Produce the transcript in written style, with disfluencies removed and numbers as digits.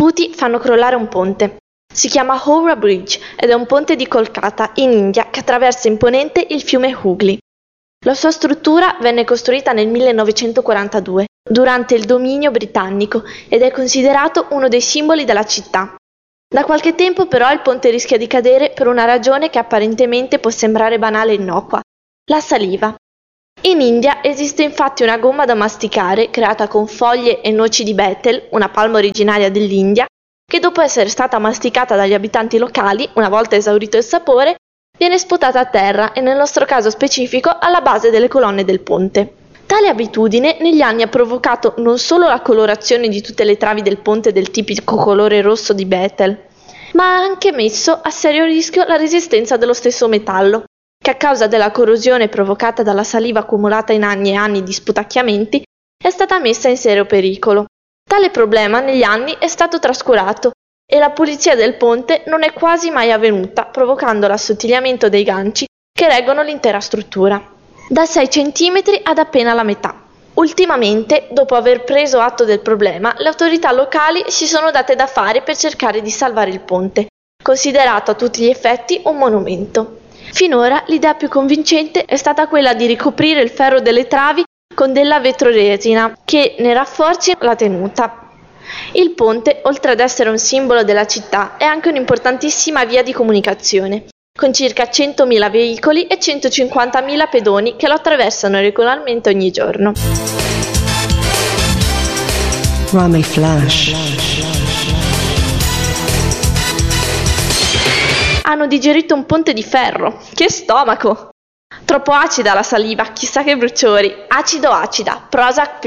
sputi fanno crollare un ponte. Si chiama Howrah Bridge ed è un ponte di Kolkata, in India, che attraversa imponente il fiume Hooghly. La sua struttura venne costruita nel 1942, durante il dominio britannico, ed è considerato uno dei simboli della città. Da qualche tempo però il ponte rischia di cadere per una ragione che apparentemente può sembrare banale e innocua: la saliva. In India esiste infatti una gomma da masticare creata con foglie e noci di betel, una palma originaria dell'India, che dopo essere stata masticata dagli abitanti locali, una volta esaurito il sapore, viene sputata a terra e nel nostro caso specifico alla base delle colonne del ponte. Tale abitudine negli anni ha provocato non solo la colorazione di tutte le travi del ponte del tipico colore rosso di betel, ma ha anche messo a serio rischio la resistenza dello stesso metallo, che a causa della corrosione provocata dalla saliva accumulata in anni e anni di sputacchiamenti è stata messa in serio pericolo. Tale problema negli anni è stato trascurato e la pulizia del ponte non è quasi mai avvenuta, provocando l'assottigliamento dei ganci che reggono l'intera struttura, da 6 cm ad appena la metà. Ultimamente, dopo aver preso atto del problema, le autorità locali si sono date da fare per cercare di salvare il ponte, considerato a tutti gli effetti un monumento. Finora l'idea più convincente è stata quella di ricoprire il ferro delle travi con della vetroresina che ne rafforzi la tenuta. Il ponte, oltre ad essere un simbolo della città, è anche un'importantissima via di comunicazione, con circa 100.000 veicoli e 150.000 pedoni che lo attraversano regolarmente ogni giorno. Rami Flash. Hanno digerito un ponte di ferro. Che stomaco! Troppo acida la saliva, chissà che bruciori. Acido acida, Prozac+.